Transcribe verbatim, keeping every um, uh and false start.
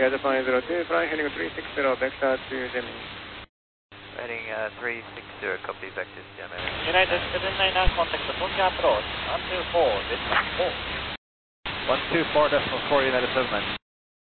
Air Japan zero two, flying heading three six zero, vector to Gemini. Heading uh, three six zero, copy, vector to Gemini. United seven nine nine, contact the Tokyo approach, one two four, decimal four. one two four decimal four, United seven nine.